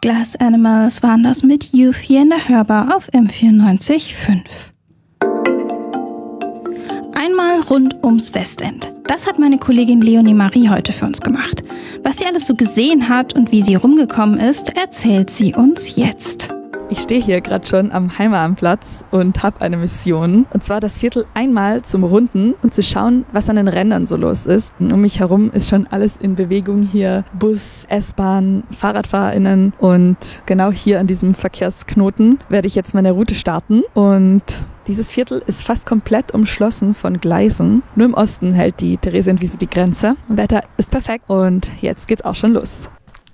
Glass Animals waren das mit Youth hier in der Hörbar auf M94.5. Einmal rund ums Westend. Das hat meine Kollegin Leonie Marie heute für uns gemacht. Was sie alles so gesehen hat und wie sie rumgekommen ist, erzählt sie uns jetzt. Ich stehe hier gerade schon am Heimatenplatz und habe eine Mission. Und zwar das Viertel einmal zum Runden und zu schauen, was an den Rändern so los ist. Um mich herum ist schon alles in Bewegung hier. Bus, S-Bahn, FahrradfahrerInnen. Und genau hier an diesem Verkehrsknoten werde ich jetzt meine Route starten. Und dieses Viertel ist fast komplett umschlossen von Gleisen. Nur im Osten hält die Theresienwiese die Grenze. Wetter ist perfekt und jetzt geht's auch schon los.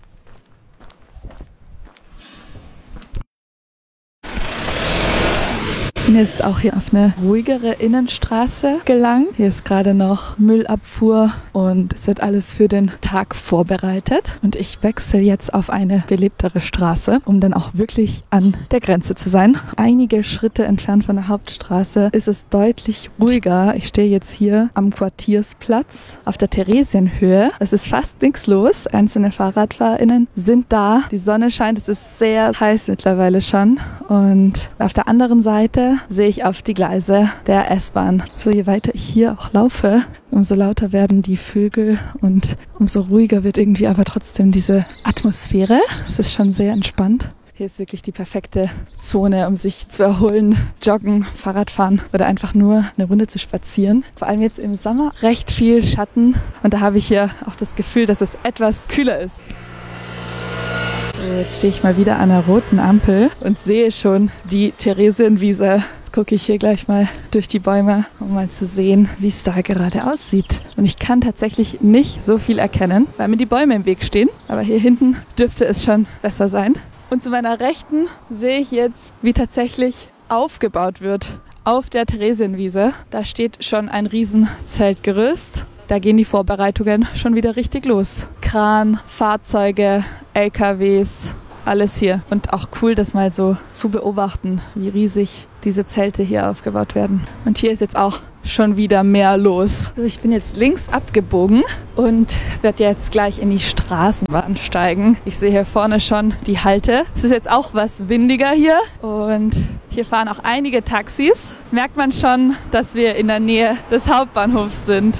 Ich bin jetzt auch hier auf eine ruhigere Innenstraße gelangt. Hier ist gerade noch Müllabfuhr und es wird alles für den Tag vorbereitet. Und ich wechsle jetzt auf eine belebtere Straße, um dann auch wirklich an der Grenze zu sein. Einige Schritte entfernt von der Hauptstraße ist es deutlich ruhiger. Ich stehe jetzt hier am Quartiersplatz auf der Theresienhöhe. Es ist fast nichts los. Einzelne FahrradfahrerInnen sind da. Die Sonne scheint, es ist sehr heiß mittlerweile schon. Und auf der anderen Seite sehe ich auf die Gleise der S-Bahn. So, je weiter ich hier auch laufe, umso lauter werden die Vögel und umso ruhiger wird irgendwie aber trotzdem diese Atmosphäre. Es ist schon sehr entspannt. Hier ist wirklich die perfekte Zone, um sich zu erholen, joggen, Fahrradfahren oder einfach nur eine Runde zu spazieren. Vor allem jetzt im Sommer recht viel Schatten und da habe ich hier auch das Gefühl, dass es etwas kühler ist. So, jetzt stehe ich mal wieder an einer roten Ampel und sehe schon die Theresienwiese. Jetzt gucke ich hier gleich mal durch die Bäume, um mal zu sehen, wie es da gerade aussieht. Und ich kann tatsächlich nicht so viel erkennen, weil mir die Bäume im Weg stehen. Aber hier hinten dürfte es schon besser sein. Und zu meiner Rechten sehe ich jetzt, wie tatsächlich aufgebaut wird auf der Theresienwiese. Da steht schon ein riesen Zeltgerüst. Da gehen die Vorbereitungen schon wieder richtig los. Kran, Fahrzeuge, LKWs, alles hier. Und auch cool, das mal so zu beobachten, wie riesig diese Zelte hier aufgebaut werden. Und hier ist jetzt auch schon wieder mehr los. So, ich bin jetzt links abgebogen und werde jetzt gleich in die Straßenbahn steigen. Ich sehe hier vorne schon die Halte. Es ist jetzt auch was windiger hier und hier fahren auch einige Taxis. Merkt man schon, dass wir in der Nähe des Hauptbahnhofs sind.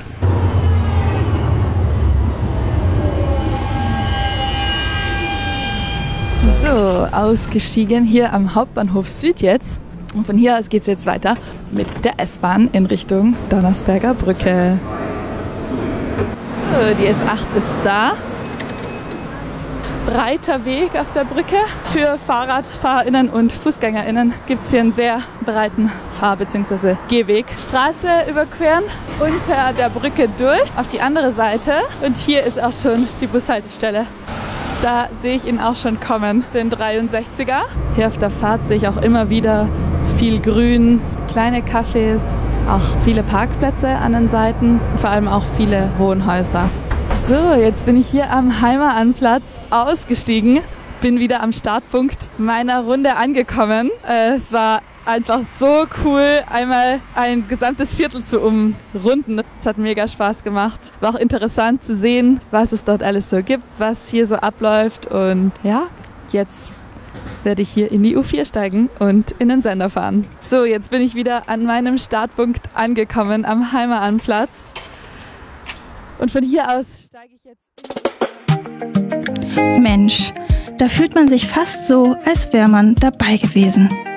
So, ausgestiegen hier am Hauptbahnhof Süd jetzt. Und von hier aus geht es jetzt weiter mit der S-Bahn in Richtung Donnersberger Brücke. So, die S8 ist da. Breiter Weg auf der Brücke. Für FahrradfahrerInnen und FußgängerInnen gibt es hier einen sehr breiten Fahr- bzw. Gehweg. Straße überqueren, unter der Brücke durch, auf die andere Seite. Und hier ist auch schon die Bushaltestelle. Da sehe ich ihn auch schon kommen, den 63er. Hier auf der Fahrt sehe ich auch immer wieder viel Grün, kleine Cafés, auch viele Parkplätze an den Seiten, vor allem auch viele Wohnhäuser. So, jetzt bin ich hier am Heimatenplatz ausgestiegen, bin wieder am Startpunkt meiner Runde angekommen. Es war einfach so cool, einmal ein gesamtes Viertel zu umrunden. Es hat mega Spaß gemacht. War auch interessant zu sehen, was es dort alles so gibt, was hier so abläuft. Und ja, jetzt werde ich hier in die U4 steigen und in den Sender fahren. So, jetzt bin ich wieder an meinem Startpunkt angekommen, am Heimatenplatz. Und von hier aus steige ich jetzt... Mensch, da fühlt man sich fast so, als wäre man dabei gewesen.